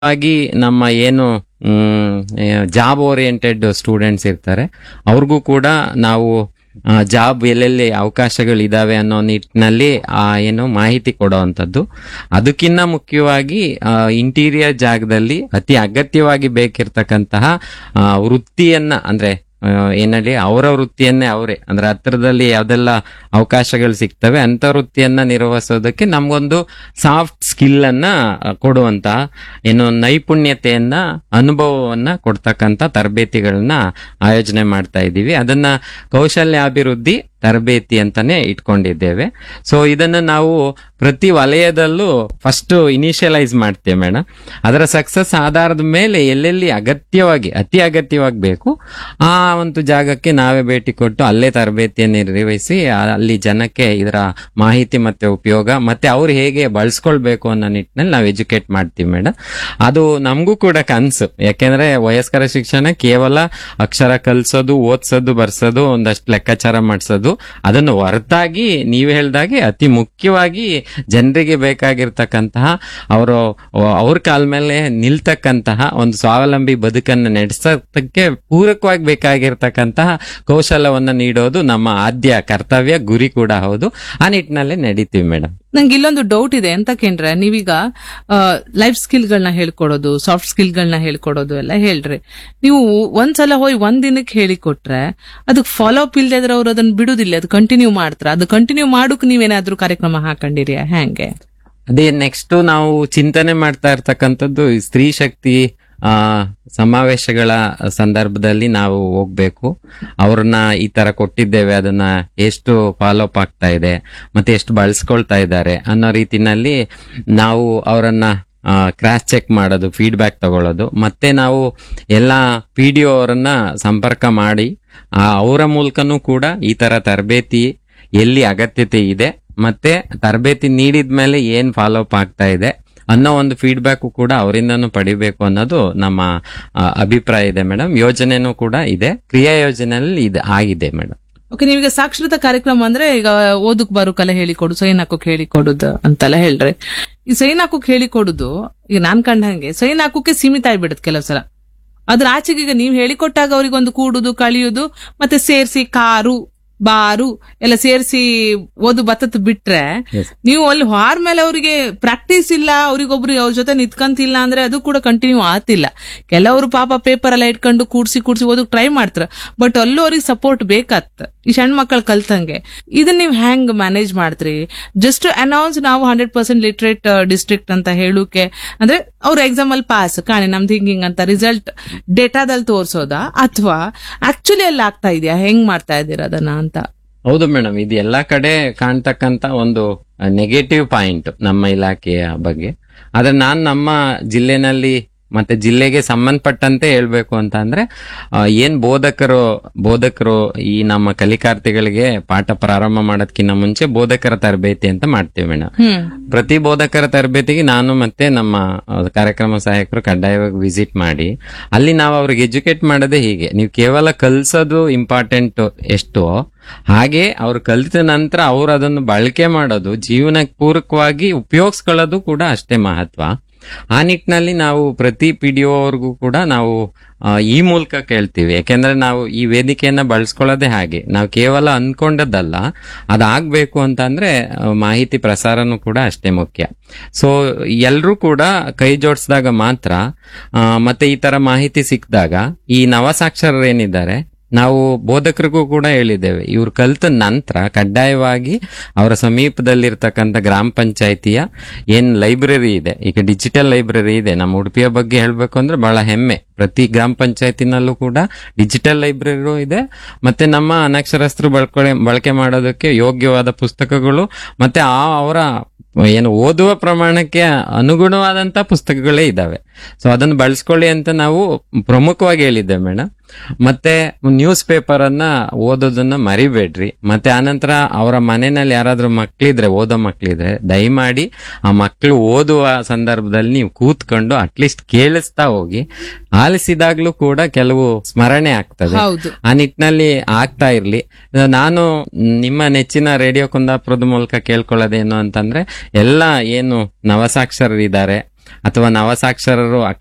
ಆಗಿ ನಮ್ಮ ಏನು ಜಾಬ್ ಓರಿಯೆಂಟೆಡ್ ಸ್ಟೂಡೆಂಟ್ಸ್ ಇರ್ತಾರೆ ಅವ್ರಿಗೂ ಕೂಡ ನಾವು ಜಾಬ್ ಎಲ್ಲೆಲ್ಲಿ ಅವಕಾಶಗಳಿದಾವೆ ಅನ್ನೋ ನಿಟ್ಟಿನಲ್ಲಿ ಏನು ಮಾಹಿತಿ ಕೊಡುವಂಥದ್ದು. ಅದಕ್ಕಿಂತ ಮುಖ್ಯವಾಗಿ ಇಂಟೀರಿಯರ್ ಜಾಗದಲ್ಲಿ ಅತಿ ಅಗತ್ಯವಾಗಿ ಬೇಕಿರ್ತಕ್ಕಂತಹ ವೃತ್ತಿಯನ್ನ ಅಂದ್ರೆ ಏನಲ್ಲಿ ಅವರ ವೃತ್ತಿಯನ್ನೇ ಅವರೇ ಅಂದ್ರೆ ಹತ್ತಿರದಲ್ಲಿ ಯಾವ್ದೆಲ್ಲ ಅವಕಾಶಗಳು ಸಿಗ್ತವೆ ಅಂತ ವೃತ್ತಿಯನ್ನ ನಿರ್ವಹಿಸೋದಕ್ಕೆ ನಮ್ಗೊಂದು ಸಾಫ್ಟ್ ಸ್ಕಿಲ್ ಅನ್ನ ಕೊಡುವಂತಹ ಏನು ನೈಪುಣ್ಯತೆಯನ್ನ ಅನುಭವವನ್ನ ಕೊಡ್ತಕ್ಕಂಥ ತರಬೇತಿಗಳನ್ನ ಆಯೋಜನೆ ಮಾಡ್ತಾ ಇದ್ದೀವಿ. ಅದನ್ನ ಕೌಶಲ್ಯಾಭಿವೃದ್ಧಿ ತರಬೇತಿ ಅಂತಾನೆ ಇಟ್ಕೊಂಡಿದ್ದೇವೆ. ಸೊ ಇದನ್ನ ನಾವು ಪ್ರತಿ ವಲಯದಲ್ಲೂ ಫಸ್ಟ್ ಇನಿಷಿಯಲೈಸ್ ಮಾಡ್ತೇವೆ ಮೇಡಮ್. ಅದರ ಸಕ್ಸಸ್ ಆಧಾರದ ಮೇಲೆ ಎಲ್ಲೆಲ್ಲಿ ಅತಿ ಅಗತ್ಯವಾಗಿ ಬೇಕು ಆ ಒಂದು ಜಾಗಕ್ಕೆ ನಾವೇ ಭೇಟಿ ಕೊಟ್ಟು ಅಲ್ಲೇ ತರಬೇತಿಯನ್ನು ನಿರ್ವಹಿಸಿ ಅಲ್ಲಿ ಜನಕ್ಕೆ ಇದರ ಮಾಹಿತಿ ಮತ್ತೆ ಉಪಯೋಗ ಮತ್ತೆ ಅವ್ರು ಹೇಗೆ ಬಳಸ್ಕೊಳ್ಬೇಕು ಅನ್ನೋ ನಿಟ್ಟಿನಲ್ಲಿ ನಾವು ಎಜುಕೇಟ್ ಮಾಡ್ತೀವಿ ಮೇಡಮ್. ಅದು ನಮಗೂ ಕೂಡ ಕನಸು. ಯಾಕೆಂದ್ರೆ ವಯಸ್ಕರ ಶಿಕ್ಷಣ ಕೇವಲ ಅಕ್ಷರ ಕಲ್ಸೋದು, ಓದ್ಸೋದು, ಬರ್ಸೋದು, ಒಂದಷ್ಟು ಲೆಕ್ಕಾಚಾರ ಮಾಡಿಸೋದು, ಅದನ್ನು ಹೊರತಾಗಿ ನೀವು ಹೇಳ್ದಾಗೆ ಅತಿ ಮುಖ್ಯವಾಗಿ ಜನರಿಗೆ ಬೇಕಾಗಿರ್ತಕ್ಕಂತಹ ಅವ್ರ ಕಾಲ ಮೇಲೆ ನಿಲ್ತಕ್ಕಂತಹ ಒಂದು ಸ್ವಾವಲಂಬಿ ಬದುಕನ್ನು ನಡೆಸೋದಕ್ಕೆ ಪೂರಕವಾಗಿ ಬೇಕಾಗಿರ್ತಕ್ಕಂತಹ ಕೌಶಲ್ಯವನ್ನ ನೀಡೋದು ನಮ್ಮ ಆದ್ಯ ಕರ್ತವ್ಯ, ಗುರಿ ಕೂಡ ಹೌದು. ಆ ನಿಟ್ಟಿನಲ್ಲೇ ನಡೀತೀವಿ ಮೇಡಮ್. ನಂಗೆ ಇಲ್ಲೊಂದು ಡೌಟ್ ಇದೆ ಅಂತ ಕೇಂದ್ರ, ನೀವೀಗ ಲೈಫ್ ಸ್ಕಿಲ್ಗಳನ್ನ ಹೇಳ್ಕೊಡೋದು, ಸಾಫ್ಟ್ ಸ್ಕಿಲ್ಗಳನ್ನ ಹೇಳ್ಕೊಡೋದು ಎಲ್ಲ ಹೇಳ್ರಿ. ನೀವು ಒಂದ್ಸಲ ಹೋಗಿ ಒಂದ್ ದಿನಕ್ಕೆ ಹೇಳಿಕೊಟ್ರೆ ಅದಕ್ಕೆ ಫಾಲೋ ಅಪ್ ಇಲ್ದಿದ್ರೆ ಅವ್ರು ಅದನ್ನ ಬಿಡುದಿಲ್ಲ, ಅದು ಕಂಟಿನ್ಯೂ ಮಾಡ್ತಾರ. ಅದು ಕಂಟಿನ್ಯೂ ಮಾಡೋಕ್ ನೀವೇನಾದ್ರೂ ಕಾರ್ಯಕ್ರಮ ಹಾಕೊಂಡಿರಿಯಾ ಹೆಂಗೆ? ಅದೇ ನೆಕ್ಸ್ಟ್ ನಾವು ಚಿಂತನೆ ಮಾಡ್ತಾ ಇರ್ತಕ್ಕಂಥದ್ದು ಸ್ತ್ರೀ ಶಕ್ತಿ ಸಮಾವೇಶಗಳ ಸಂದರ್ಭದಲ್ಲಿ ನಾವು ಹೋಗ್ಬೇಕು. ಅವ್ರನ್ನ ಈ ತರ ಕೊಟ್ಟಿದ್ದೇವೆ, ಅದನ್ನ ಎಷ್ಟು ಫಾಲೋ ಅಪ್ ಆಗ್ತಾ ಇದೆ ಮತ್ತೆ ಎಷ್ಟು ಬಳಸ್ಕೊಳ್ತಾ ಇದ್ದಾರೆ ಅನ್ನೋ ರೀತಿನಲ್ಲಿ ನಾವು ಅವರನ್ನ ಕ್ರಾಸ್ ಚೆಕ್ ಮಾಡೋದು, ಫೀಡ್ಬ್ಯಾಕ್ ತಗೊಳ್ಳೋದು, ಮತ್ತೆ ನಾವು ಎಲ್ಲ PDO ಅವರನ್ನ ಸಂಪರ್ಕ ಮಾಡಿ ಅವರ ಮೂಲಕನೂ ಕೂಡ ಈ ತರ ತರಬೇತಿ ಎಲ್ಲಿ ಅಗತ್ಯತೆ ಇದೆ ಮತ್ತೆ ತರಬೇತಿ ನೀಡಿದ್ಮೇಲೆ ಏನ್ ಫಾಲೋ ಅಪ್ ಆಗ್ತಾ ಇದೆ ಅನ್ನೋ ಒಂದು ಫೀಡ್ಬ್ಯಾಕ್ ಕೂಡ ಅವರಿಂದನೂ ಪಡಿಬೇಕು ಅನ್ನೋದು ನಮ್ಮ ಅಭಿಪ್ರಾಯ ಇದೆ ಮೇಡಮ್. ಯೋಜನೆನೂ ಕೂಡ ಇದೆ, ಕ್ರಿಯಾ ಯೋಜನೆಯಲ್ಲಿ ಇದು ಆಗಿದೆ ಮೇಡಮ್. ಓಕೆ, ನೀವೀಗ ಸಾಕ್ಷರತಾ ಕಾರ್ಯಕ್ರಮ ಅಂದ್ರೆ ಈಗ ಓದಕ್ ಬರೋ ಕಲೆ ಹೇಳಿಕೊಡು, ಸೈನ್ ಹಾಕೋಕ್ ಹೇಳಿಕೊಡುದು ಅಂತೆಲ್ಲ ಹೇಳ್ರಿ. ಈ ಸೈನ್ ಹಾಕೋಕ್ ಹೇಳಿಕೊಡುದು ಈಗ ನಾನ್ ಕಂಡಂಗೆ ಸೈನ್ ಹಾಕೋಕೆ ಸೀಮಿತ ಆಗ್ಬಿಡುತ್ತೆ ಕೆಲವು ಸಲ. ಅದ್ರ ಆಚೆಗೆ ಈಗ ನೀವ್ ಹೇಳಿಕೊಟ್ಟಾಗ ಅವ್ರಿಗೊಂದು ಕೂಡುದು, ಕಳಿಯುದು, ಮತ್ತೆ ಸೇರ್ಸಿ ಕಾರು ಬಾರು ಎಲ್ಲ ಸೇರಿಸಿ ಓದು ಬತ್ತತ್ ಬಿಟ್ರೆ ನೀವು ಅಲ್ಲಿ ಹಾರ್ ಮೇಲೆ ಅವರಿಗೆ ಪ್ರಾಕ್ಟೀಸ್ ಇಲ್ಲ, ಅವ್ರಿಗೊಬ್ರು ಅವ್ರ ಜೊತೆ ನಿತ್ಕಂತಿಲ್ಲ ಅಂದ್ರೆ ಅದು ಕೂಡ ಕಂಟಿನ್ಯೂ ಆತಿಲ್ಲ. ಕೆಲವರು ಪಾಪ ಪೇಪರ್ ಎಲ್ಲ ಇಟ್ಕೊಂಡು ಕೂಡ್ಸಿ ಓದಕ್ ಟ್ರೈ ಮಾಡ್ತಾರ, ಬಟ್ ಅಲ್ಲೂ ಅವ್ರಿಗೆ ಸಪೋರ್ಟ್ ಬೇಕಾತ್ ಈ ಸಣ್ಣ ಮಕ್ಕಳು ಕಲ್ತಂಗೆ. ಇದನ್ನ ನೀವ್ ಹೆಂಗ್ ಮ್ಯಾನೇಜ್ ಮಾಡ್ತೀರಿ? ಜಸ್ಟ್ ಅನೌನ್ಸ್ ನಾವು 100% ಲಿಟ್ರೇಟ್ ಡಿಸ್ಟ್ರಿಕ್ಟ್ ಅಂತ ಹೇಳುಕೆ ಅಂದ್ರೆ ಅವ್ರ ಎಕ್ಸಾಮ್ ಅಲ್ಲಿ ಪಾಸ್ ಕಾಣಿ ನಮ್ದು ಹಿಂಗಿಂಗ್ ಅಂತ ರಿಸಲ್ಟ್ ಡೇಟಾದಲ್ಲಿ ತೋರ್ಸೋದಾ ಅಥವಾ ಆಕ್ಚುಲಿ ಅಲ್ಲಿ ಆಗ್ತಾ ಇದೆಯಾ? ಹೆಂಗ್ ಮಾಡ್ತಾ ಇದ್ದೀರಾ ಅದನ್ನ ಅಂತ? ಹೌದು ಮೇಡಮ್, ಇದು ಎಲ್ಲಾ ಕಡೆ ಕಾಣ್ತಕ್ಕಂತ ಒಂದು ನೆಗೆಟಿವ್ ಪಾಯಿಂಟ್ ನಮ್ಮ ಇಲಾಖೆಯ ಬಗ್ಗೆ. ಆದ್ರೆ ನಾನ್ ನಮ್ಮ ಜಿಲ್ಲೆನಲ್ಲಿ ಮತ್ತೆ ಜಿಲ್ಲೆಗೆ ಸಂಬಂಧಪಟ್ಟಂತೆ ಹೇಳ್ಬೇಕು ಅಂತ ಅಂದ್ರೆ ಏನ್ ಬೋಧಕರು ಈ ನಮ್ಮ ಕಲಿಕಾರ್ಥಿಗಳಿಗೆ ಪಾಠ ಪ್ರಾರಂಭ ಮಾಡೋದಕ್ಕಿಂತ ಮುಂಚೆ ಬೋಧಕರ ತರಬೇತಿ ಅಂತ ಮಾಡ್ತೀವಿ ಮೇಡಮ್. ಪ್ರತಿ ಬೋಧಕರ ತರಬೇತಿಗೆ ನಾನು ಮತ್ತೆ ನಮ್ಮ ಕಾರ್ಯಕ್ರಮ ಸಹಾಯಕರು ಕಡ್ಡಾಯವಾಗಿ ವಿಸಿಟ್ ಮಾಡಿ ಅಲ್ಲಿ ನಾವು ಅವ್ರಿಗೆ ಎಜುಕೇಟ್ ಮಾಡೋದೇ ಹೀಗೆ. ನೀವು ಕೇವಲ ಕಲ್ಸೋದು ಇಂಪಾರ್ಟೆಂಟ್ ಎಷ್ಟೋ ಹಾಗೆ ಅವ್ರು ಕಲಿತ ನಂತರ ಅವ್ರು ಅದನ್ನು ಬಳಕೆ ಮಾಡೋದು, ಜೀವನಕ್ಕೆ ಪೂರಕವಾಗಿ ಉಪಯೋಗಿಸ್ಕೊಳ್ಳೋದು ಕೂಡ ಅಷ್ಟೇ ಮಹತ್ವ. ಆ ನಿಟ್ಟಿನಲ್ಲಿ ನಾವು ಪ್ರತಿ PDO ಅವ್ರಿಗೂ ಕೂಡ ನಾವು ಈ ಮೂಲಕ ಕೇಳ್ತೀವಿ. ಯಾಕೆಂದ್ರೆ ನಾವು ಈ ವೇದಿಕೆಯನ್ನ ಬಳಸ್ಕೊಳ್ಳೋದೇ ಹಾಗೆ. ನಾವು ಕೇವಲ ಅನ್ಕೊಂಡದ್ದಲ್ಲ, ಅದಾಗ್ಬೇಕು ಅಂತಂದ್ರೆ ಮಾಹಿತಿ ಪ್ರಸಾರನೂ ಕೂಡ ಅಷ್ಟೇ ಮುಖ್ಯ. ಸೊ ಎಲ್ರೂ ಕೂಡ ಕೈ ಜೋಡಿಸಿದಾಗ ಮಾತ್ರ ಮತ್ತೆ ಈ ತರ ಮಾಹಿತಿ ಸಿಕ್ಕಿದಾಗ ಈ ನವಸಾಕ್ಷರರು ಏನಿದ್ದಾರೆ ನಾವು ಬೋಧಕರಿಗೂ ಕೂಡ ಹೇಳಿದ್ದೇವೆ, ಇವ್ರು ಕಲಿತ ನಂತರ ಕಡ್ಡಾಯವಾಗಿ ಅವರ ಸಮೀಪದಲ್ಲಿರ್ತಕ್ಕಂಥ ಗ್ರಾಮ ಪಂಚಾಯಿತಿಯ ಏನ್ ಲೈಬ್ರರಿ ಇದೆ, ಈಗ ಡಿಜಿಟಲ್ ಲೈಬ್ರರಿ ಇದೆ ನಮ್ಮ ಉಡುಪಿಯ ಬಗ್ಗೆ ಹೇಳ್ಬೇಕು ಅಂದ್ರೆ ಬಹಳ ಹೆಮ್ಮೆ. ಪ್ರತಿ ಗ್ರಾಮ ಪಂಚಾಯತಿನಲ್ಲೂ ಕೂಡ ಡಿಜಿಟಲ್ ಲೈಬ್ರರಿ ಇದೆ, ಮತ್ತೆ ನಮ್ಮ ಅನಕ್ಷರಸ್ಥರು ಬಳಕೆ ಮಾಡೋದಕ್ಕೆ ಯೋಗ್ಯವಾದ ಪುಸ್ತಕಗಳು ಮತ್ತೆ ಅವರ ಏನು ಓದುವ ಪ್ರಮಾಣಕ್ಕೆ ಅನುಗುಣವಾದಂತ ಪುಸ್ತಕಗಳೇ ಇದಾವೆ. ಸೊ ಅದನ್ನು ಬಳಸ್ಕೊಳ್ಳಿ ಅಂತ ನಾವು ಪ್ರಮುಖವಾಗಿ ಹೇಳಿದ್ದೇವೆ ಮೇಡಮ್. ಮತ್ತೆ ನ್ಯೂಸ್ ಪೇಪರ್ ಅನ್ನ ಓದೋದನ್ನ ಮರಿಬೇಡ್ರಿ. ಮತ್ತೆ ಆನಂತರ ಅವರ ಮನೆಯಲ್ಲಿ ಯಾರಾದ್ರೂ ಮಕ್ಳಿದ್ರೆ, ಓದೋ ಮಕ್ಳಿದ್ರೆ ದಯಮಾಡಿ ಆ ಮಕ್ಳು ಓದುವ ಸಂದರ್ಭದಲ್ಲಿ ನೀವು ಕೂತ್ಕೊಂಡು ಅಟ್ಲೀಸ್ಟ್ ಕೇಳಿಸ್ತಾ ಹೋಗಿ. ಆಲಿಸಿದಾಗ್ಲೂ ಕೂಡ ಕೆಲವು ಸ್ಮರಣೆ ಆಗ್ತದೆ. ಆ ನಿಟ್ಟಿನಲ್ಲಿ ಆಗ್ತಾ ಇರ್ಲಿ. ನಾನು ನಿಮ್ಮ ನೆಚ್ಚಿನ ರೇಡಿಯೋ ಕುಂದಾಪುರದ ಮೂಲಕ ಕೇಳ್ಕೊಳ್ಳೋದೇನು ಅಂತಂದ್ರೆ ಎಲ್ಲ ಏನು ನವಸಾಕ್ಷರರಿದ್ದಾರೆ ಅಥವಾ ನವಸಾಕ್ಷರರು